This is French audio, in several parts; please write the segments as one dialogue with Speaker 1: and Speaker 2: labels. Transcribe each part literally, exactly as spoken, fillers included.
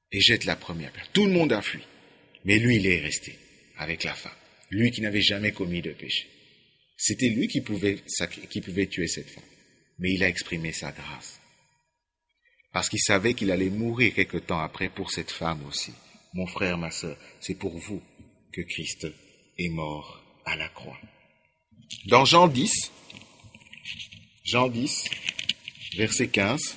Speaker 1: et jette la première pierre. Tout le monde a fui. Mais lui, il est resté avec la femme. Lui qui n'avait jamais commis de péché. C'était lui qui pouvait, qui pouvait tuer cette femme. Mais il a exprimé sa grâce. Parce qu'il savait qu'il allait mourir quelque temps après pour cette femme aussi. Mon frère, ma sœur, c'est pour vous que Christ est mort à la croix. Dans Jean dix, Jean dix, verset quinze,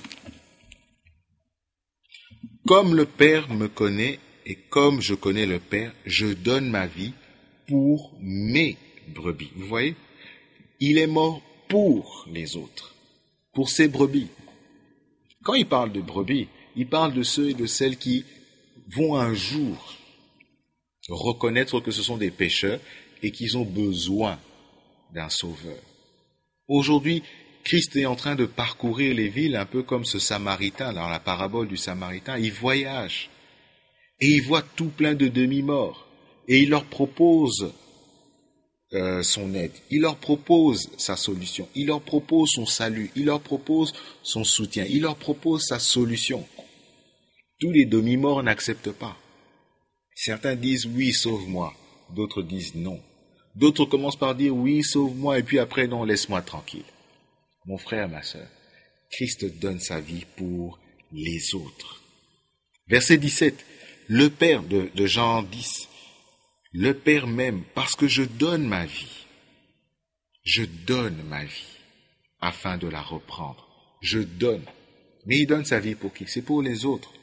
Speaker 1: « Comme le Père me connaît et comme je connais le Père, je donne ma vie pour mes brebis. » Vous voyez? Il est mort pour les autres, pour ses brebis. Quand il parle de brebis, il parle de ceux et de celles qui vont un jour reconnaître que ce sont des pécheurs et qu'ils ont besoin d'un sauveur. Aujourd'hui, Christ est en train de parcourir les villes un peu comme ce Samaritain, dans la parabole du Samaritain. Il voyage et il voit tout plein de demi-morts et il leur propose euh, son aide, il leur propose sa solution, il leur propose son salut, il leur propose son soutien, il leur propose sa solution. Tous les demi-morts n'acceptent pas. Certains disent « oui, sauve-moi », d'autres disent « non ». D'autres commencent par dire « oui, sauve-moi » et puis après « non, laisse-moi tranquille ». Mon frère, ma sœur, Christ donne sa vie pour les autres. Verset dix-sept, le Père de, de Jean dix, le Père m'aime parce que je donne ma vie. Je donne ma vie afin de la reprendre. Je donne. Mais il donne sa vie pour qui? C'est pour les autres.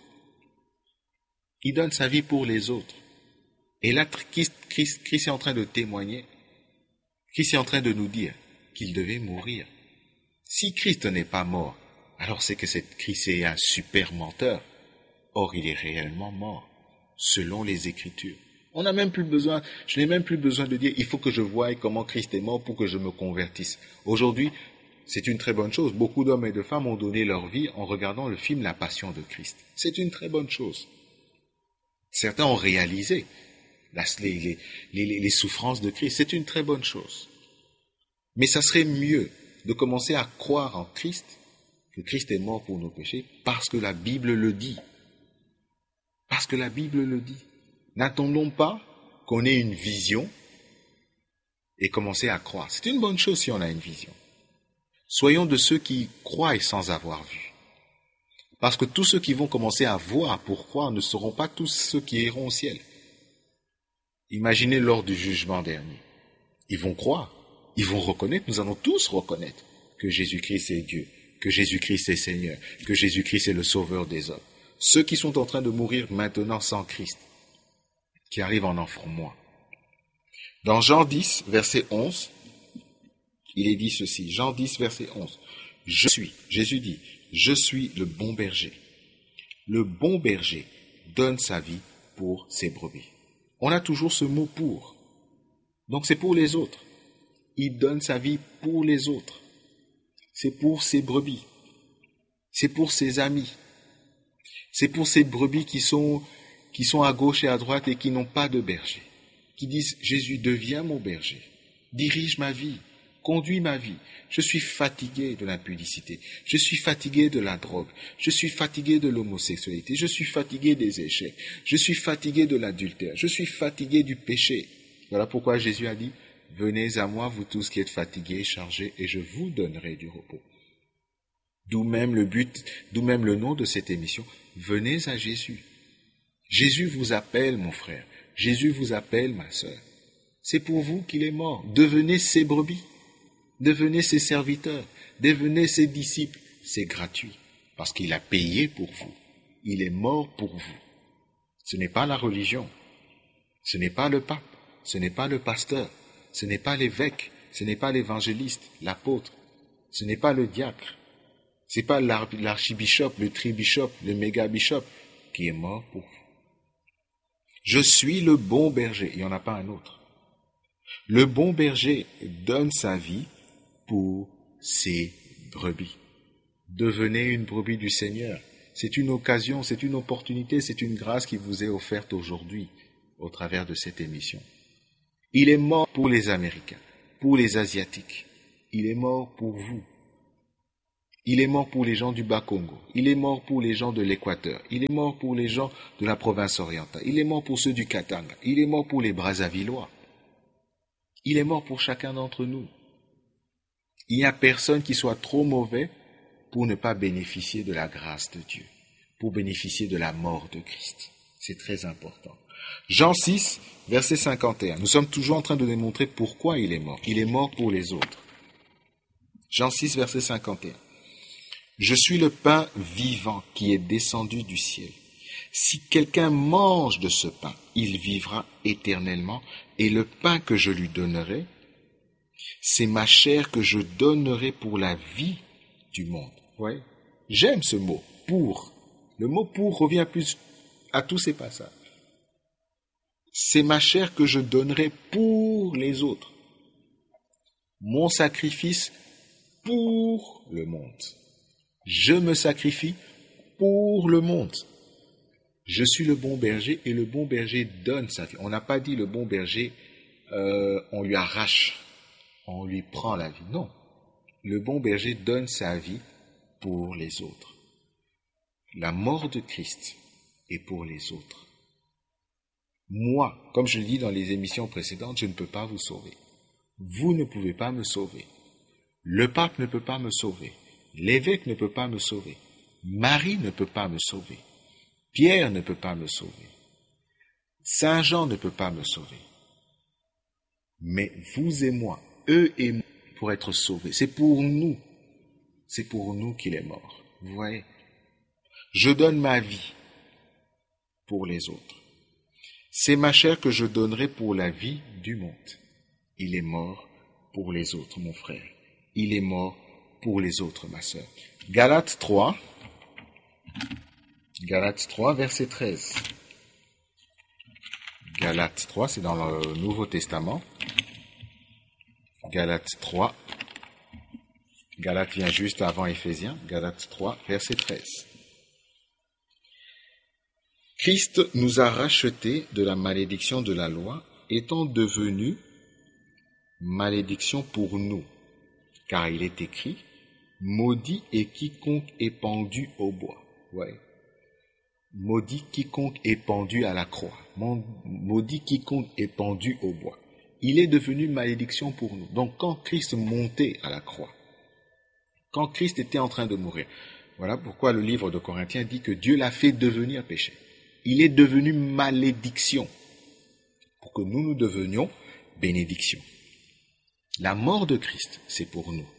Speaker 1: Il donne sa vie pour les autres. Et là, Christ, Christ, Christ est en train de témoigner. Christ est en train de nous dire qu'il devait mourir. Si Christ n'est pas mort, alors c'est que cette Christ est un super menteur. Or, il est réellement mort, selon les Écritures. On n'a même plus besoin, je n'ai même plus besoin de dire, il faut que je voie comment Christ est mort pour que je me convertisse. Aujourd'hui, c'est une très bonne chose. Beaucoup d'hommes et de femmes ont donné leur vie en regardant le film La Passion de Christ. C'est une très bonne chose. Certains ont réalisé la, les, les, les, les souffrances de Christ. C'est une très bonne chose. Mais ça serait mieux de commencer à croire en Christ, que Christ est mort pour nos péchés, parce que la Bible le dit. Parce que la Bible le dit. N'attendons pas qu'on ait une vision et commencer à croire. C'est une bonne chose si on a une vision. Soyons de ceux qui croient sans avoir vu. Parce que tous ceux qui vont commencer à voir pour croire ne seront pas tous ceux qui iront au ciel. Imaginez lors du jugement dernier. Ils vont croire. Ils vont reconnaître, nous allons tous reconnaître que Jésus-Christ est Dieu, que Jésus-Christ est Seigneur, que Jésus-Christ est le Sauveur des hommes. Ceux qui sont en train de mourir maintenant sans Christ, qui arrivent en enfant moins. Dans Jean dix, verset onze, il est dit ceci, Jean dix, verset onze, « Je suis, Jésus dit, je suis le bon berger. Le bon berger donne sa vie pour ses brebis. » On a toujours ce mot « pour ». Donc c'est pour les autres. Il donne sa vie pour les autres. C'est pour ses brebis. C'est pour ses amis. C'est pour ces brebis qui sont, qui sont à gauche et à droite et qui n'ont pas de berger. Qui disent, Jésus, deviens mon berger. Dirige ma vie. Conduis ma vie. Je suis fatigué de l'impudicité. Je suis fatigué de la drogue. Je suis fatigué de l'homosexualité. Je suis fatigué des échecs. Je suis fatigué de l'adultère. Je suis fatigué du péché. Voilà pourquoi Jésus a dit, venez à moi, vous tous qui êtes fatigués et chargés, et je vous donnerai du repos. D'où même le but, d'où même le nom de cette émission, venez à Jésus. Jésus vous appelle, mon frère. Jésus vous appelle, ma sœur. C'est pour vous qu'il est mort. Devenez ses brebis. Devenez ses serviteurs. Devenez ses disciples. C'est gratuit, parce qu'il a payé pour vous. Il est mort pour vous. Ce n'est pas la religion. Ce n'est pas le pape. Ce n'est pas le pasteur. Ce n'est pas l'évêque, ce n'est pas l'évangéliste, l'apôtre, ce n'est pas le diacre, ce n'est pas l'archibishop, le tribishop, le mégabishop qui est mort pour vous. Je suis le bon berger, il n'y en a pas un autre. Le bon berger donne sa vie pour ses brebis. Devenez une brebis du Seigneur. C'est une occasion, c'est une opportunité, c'est une grâce qui vous est offerte aujourd'hui au travers de cette émission. Il est mort pour les Américains, pour les Asiatiques. Il est mort pour vous. Il est mort pour les gens du Bas-Congo. Il est mort pour les gens de l'Équateur. Il est mort pour les gens de la province orientale. Il est mort pour ceux du Katanga. Il est mort pour les Brazzavillois. Il est mort pour chacun d'entre nous. Il n'y a personne qui soit trop mauvais pour ne pas bénéficier de la grâce de Dieu, pour bénéficier de la mort de Christ. C'est très important. Jean six, verset cinquante et un. Nous sommes toujours en train de démontrer pourquoi il est mort. Il est mort pour les autres. Jean six, verset cinquante et un. Je suis le pain vivant qui est descendu du ciel. Si quelqu'un mange de ce pain, il vivra éternellement, et le pain que je lui donnerai, c'est ma chair que je donnerai pour la vie du monde. Ouais. J'aime ce mot, pour. Le mot pour revient plus à tous ces passages. C'est ma chair que je donnerai pour les autres. Mon sacrifice pour le monde. Je me sacrifie pour le monde. Je suis le bon berger et le bon berger donne sa vie. On n'a pas dit le bon berger, euh, on lui arrache, on lui prend la vie. Non. Le bon berger donne sa vie pour les autres. La mort de Christ est pour les autres. Moi, comme je le dis dans les émissions précédentes, je ne peux pas vous sauver. Vous ne pouvez pas me sauver. Le pape ne peut pas me sauver. L'évêque ne peut pas me sauver. Marie ne peut pas me sauver. Pierre ne peut pas me sauver. Saint Jean ne peut pas me sauver. Mais vous et moi, eux et moi, pour être sauvés, c'est pour nous. C'est pour nous qu'il est mort. Vous voyez? Je donne ma vie pour les autres. C'est ma chair que je donnerai pour la vie du monde. Il est mort pour les autres, mon frère. Il est mort pour les autres, ma sœur. Galates trois. Galates trois, verset treize. Galates trois, c'est dans le Nouveau Testament. Galates trois. Galates vient juste avant Éphésiens. Galates trois, verset treize. Christ nous a rachetés de la malédiction de la loi, étant devenu malédiction pour nous. Car il est écrit, maudit est quiconque est pendu au bois. Ouais. Maudit quiconque est pendu à la croix. Maudit quiconque est pendu au bois. Il est devenu malédiction pour nous. Donc quand Christ montait à la croix, quand Christ était en train de mourir, voilà pourquoi le livre de Corinthiens dit que Dieu l'a fait devenir péché. Il est devenu malédiction pour que nous nous devenions bénédiction. La mort de Christ, c'est pour nous.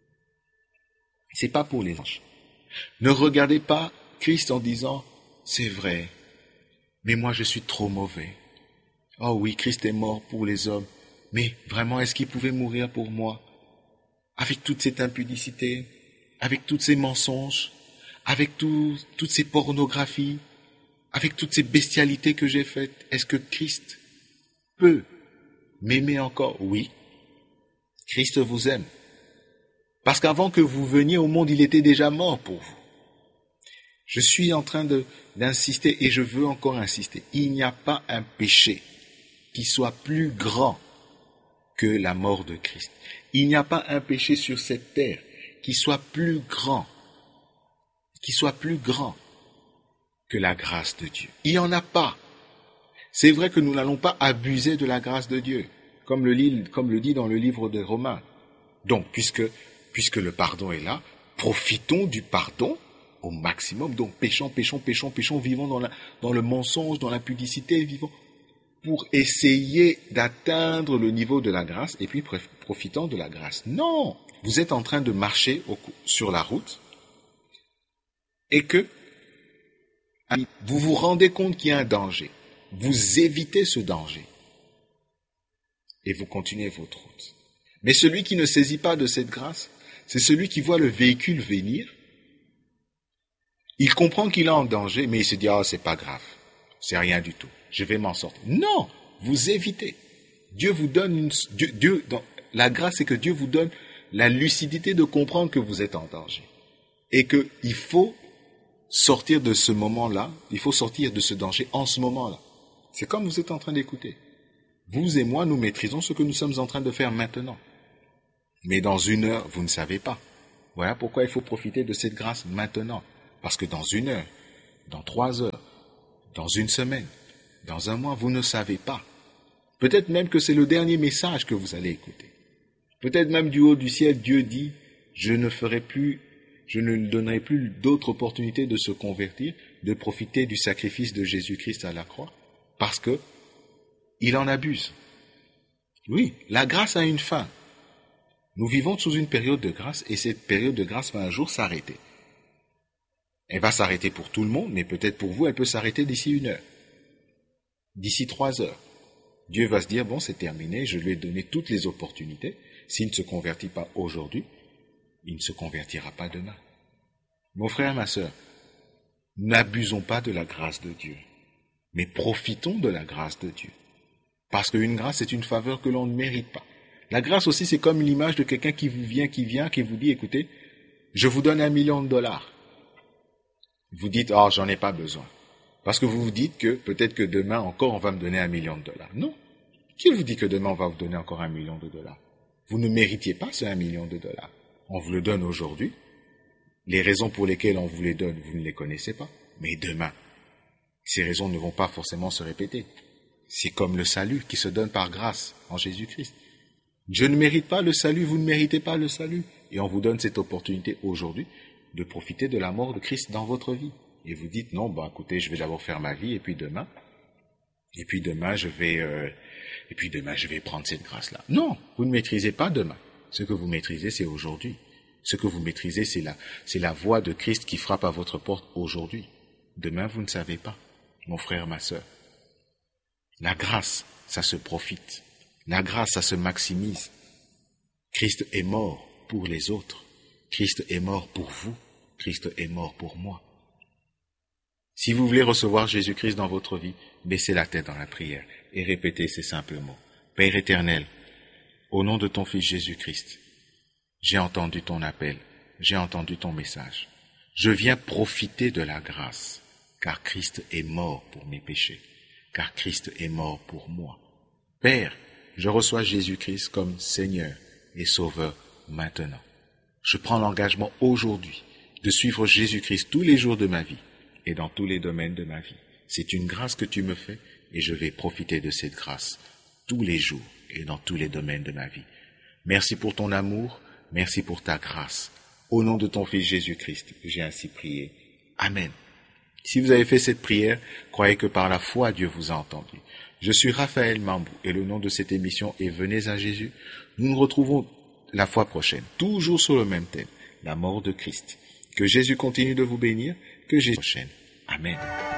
Speaker 1: C'est pas pour les anges. Ne regardez pas Christ en disant, c'est vrai, mais moi je suis trop mauvais. Oh oui, Christ est mort pour les hommes, mais vraiment, est-ce qu'il pouvait mourir pour moi? Avec toute cette impudicité, avec tous ces mensonges, avec tout, toutes ces pornographies, avec toutes ces bestialités que j'ai faites, est-ce que Christ peut m'aimer encore? Oui. Christ vous aime. Parce qu'avant que vous veniez au monde, il était déjà mort pour vous. Je suis en train de, d'insister et je veux encore insister. Il n'y a pas un péché qui soit plus grand que la mort de Christ. Il n'y a pas un péché sur cette terre qui soit plus grand, qui soit plus grand que la grâce de Dieu. Il n'y en a pas. C'est vrai que nous n'allons pas abuser de la grâce de Dieu, comme le, lit, comme le dit dans le livre de Romains. Donc, puisque, puisque le pardon est là, profitons du pardon au maximum. Donc, péchons, péchons, péchons, péchons, vivons dans, la, dans le mensonge, dans l'impudicité, vivons pour essayer d'atteindre le niveau de la grâce et puis profitons de la grâce. Non! Vous êtes en train de marcher au, sur la route et que vous vous rendez compte qu'il y a un danger. Vous évitez ce danger. Et vous continuez votre route. Mais celui qui ne saisit pas de cette grâce, c'est celui qui voit le véhicule venir. Il comprend qu'il est en danger, mais il se dit, ah, oh, c'est pas grave. C'est rien du tout. Je vais m'en sortir. Non! Vous évitez. Dieu vous donne une, Dieu, Dieu, dans, la grâce, c'est que Dieu vous donne la lucidité de comprendre que vous êtes en danger. Et qu'il faut sortir de ce moment-là, il faut sortir de ce danger en ce moment-là. C'est comme vous êtes en train d'écouter. Vous et moi, nous maîtrisons ce que nous sommes en train de faire maintenant. Mais dans une heure, vous ne savez pas. Voilà pourquoi il faut profiter de cette grâce maintenant. Parce que dans une heure, dans trois heures, dans une semaine, dans un mois, vous ne savez pas. Peut-être même que c'est le dernier message que vous allez écouter. Peut-être même du haut du ciel, Dieu dit, je ne ferai plus, je ne lui donnerai plus d'autres opportunités de se convertir, de profiter du sacrifice de Jésus-Christ à la croix, parce que il en abuse. Oui, la grâce a une fin. Nous vivons sous une période de grâce et cette période de grâce va un jour s'arrêter. Elle va s'arrêter pour tout le monde, mais peut-être pour vous, elle peut s'arrêter d'ici une heure, d'ici trois heures. Dieu va se dire, bon, c'est terminé, je lui ai donné toutes les opportunités. S'il ne se convertit pas aujourd'hui, il ne se convertira pas demain. Mon frère, ma sœur, n'abusons pas de la grâce de Dieu, mais profitons de la grâce de Dieu. Parce qu'une grâce, c'est une faveur que l'on ne mérite pas. La grâce aussi, c'est comme l'image de quelqu'un qui vous vient, qui vient, qui vous dit, écoutez, je vous donne un million de dollars. Vous dites, oh, j'en ai pas besoin. Parce que vous vous dites que peut-être que demain encore, on va me donner un million de dollars. Non. Qui vous dit que demain, on va vous donner encore un million de dollars? Vous ne méritiez pas ce un million de dollars. On vous le donne aujourd'hui. Les raisons pour lesquelles on vous les donne, vous ne les connaissez pas. Mais demain, ces raisons ne vont pas forcément se répéter. C'est comme le salut qui se donne par grâce en Jésus-Christ. Je ne mérite pas le salut, vous ne méritez pas le salut. Et on vous donne cette opportunité aujourd'hui de profiter de la mort de Christ dans votre vie. Et vous dites, non, bah, écoutez, je vais d'abord faire ma vie, et puis demain, et puis demain, je vais, euh, et puis demain, je vais prendre cette grâce-là. Non, vous ne maîtrisez pas demain. Ce que vous maîtrisez, c'est aujourd'hui. Ce que vous maîtrisez, c'est la, c'est la voix de Christ qui frappe à votre porte aujourd'hui. Demain, vous ne savez pas, mon frère, ma sœur. La grâce, ça se profite. La grâce, ça se maximise. Christ est mort pour les autres. Christ est mort pour vous. Christ est mort pour moi. Si vous voulez recevoir Jésus-Christ dans votre vie, baissez la tête dans la prière et répétez ces simples mots. Père éternel, au nom de ton Fils Jésus-Christ, j'ai entendu ton appel, j'ai entendu ton message. Je viens profiter de la grâce, car Christ est mort pour mes péchés, car Christ est mort pour moi. Père, je reçois Jésus-Christ comme Seigneur et Sauveur maintenant. Je prends l'engagement aujourd'hui de suivre Jésus-Christ tous les jours de ma vie et dans tous les domaines de ma vie. C'est une grâce que tu me fais et je vais profiter de cette grâce tous les jours et dans tous les domaines de ma vie. Merci pour ton amour, merci pour ta grâce. Au nom de ton Fils Jésus-Christ, j'ai ainsi prié. Amen. Si vous avez fait cette prière, croyez que par la foi, Dieu vous a entendu. Je suis Raphaël Mambou et le nom de cette émission est Venez à Jésus. Nous nous retrouvons la fois prochaine, toujours sur le même thème, la mort de Christ. Que Jésus continue de vous bénir, que Jésus prochaine. Amen.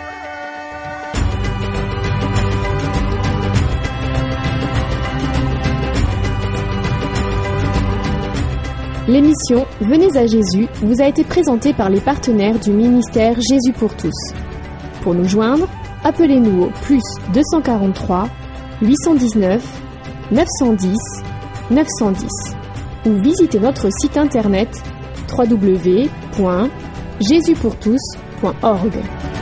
Speaker 2: L'émission Venez à Jésus vous a été présentée par les partenaires du ministère Jésus pour tous. Pour nous joindre, appelez-nous au plus deux cent quarante-trois, huit cent dix-neuf, neuf cent dix, neuf cent dix ou visitez notre site internet w w w point jésus pour tous point org.